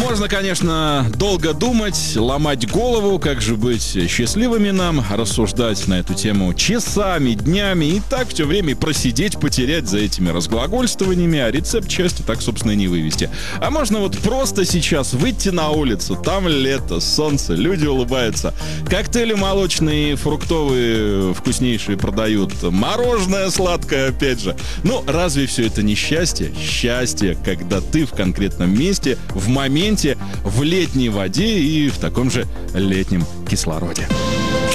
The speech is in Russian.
Можно, конечно, долго думать, ломать голову, как же быть счастливыми нам, рассуждать на эту тему часами, днями, и так все время просидеть, потерять за этими разглагольствованиями, а рецепт счастья так, собственно, и не вывести. А можно вот просто сейчас выйти на улицу, там лето, солнце, люди улыбаются, коктейли молочные, фруктовые, вкуснейшие продают, мороженое сладкое, опять же. Ну, разве все это не счастье? Счастье, когда ты в конкретном месте, в моменте, в летней воде и в таком же летнем кислороде.